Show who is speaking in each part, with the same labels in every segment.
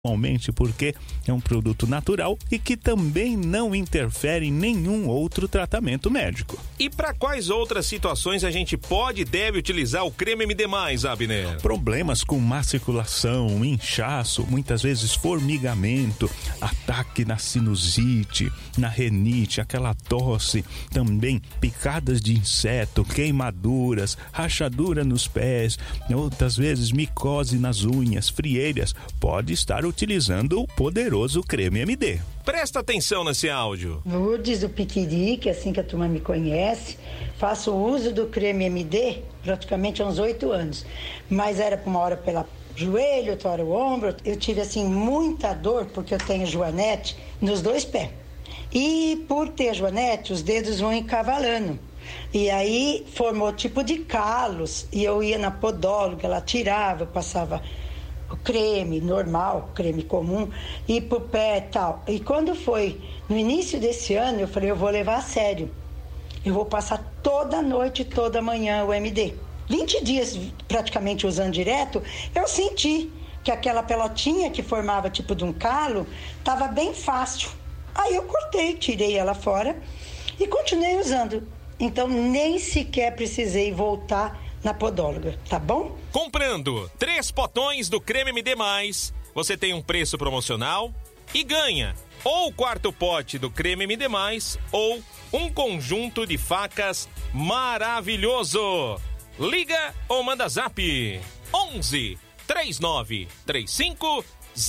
Speaker 1: principalmente porque é um produto natural e que também não interfere em nenhum outro tratamento médico.
Speaker 2: E para quais outras situações a gente pode e deve utilizar o creme MD+, Abner?
Speaker 1: Problemas com má circulação, inchaço, muitas vezes formigamento, ataque na sinusite, na renite, aquela tosse, também picadas de inseto, queimaduras, rachadura nos pés, outras vezes micose nas unhas, frieiras, pode estar utilizando o poderoso creme MD.
Speaker 2: Presta atenção nesse áudio.
Speaker 3: Lourdes do Piquiri, que é assim que a turma me conhece, faço uso do creme MD praticamente há uns 8 anos, mas era por uma hora pela joelho, outra hora o ombro. Eu tive assim muita dor porque eu tenho joanete nos 2 pés. E por ter joanete, os dedos vão encavalando. E aí formou tipo de calos. E eu ia na podóloga, ela tirava, eu passava o creme normal, creme comum, e pro pé e tal. E quando foi no início desse ano, eu falei, eu vou levar a sério. Eu vou passar toda noite, toda manhã o MD. 20 dias praticamente usando direto, eu senti que aquela pelotinha que formava tipo de um calo, estava bem fácil. Aí eu cortei, tirei ela fora e continuei usando. Então nem sequer precisei voltar na podóloga, tá bom?
Speaker 2: Comprando 3 potões do creme MD+, você tem um preço promocional e ganha ou o 4º pote do creme MD+, ou um conjunto de facas maravilhoso. Liga ou manda zap 11 39 35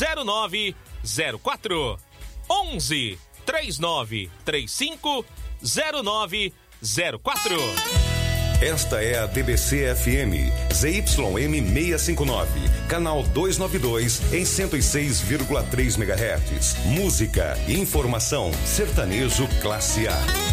Speaker 2: 0904 11 39 35 0904.
Speaker 4: Esta é a DBC-FM, ZYM 659, canal 292 em 106,3 MHz. Música, informação, sertanejo classe A.